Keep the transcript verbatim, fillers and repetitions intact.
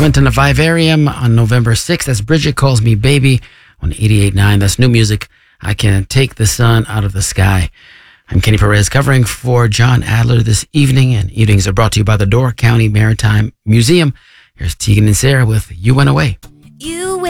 Coming to the Vivarium on November sixth. That's Bridget Calls Me Baby on eighty-eight point nine. That's new music. I Can Take the Sun Out of the Sky. I'm Kenny Perez covering for John Adler this evening, and evenings are brought to you by the Door County Maritime Museum. Here's Tegan and Sarah with You Went Away. You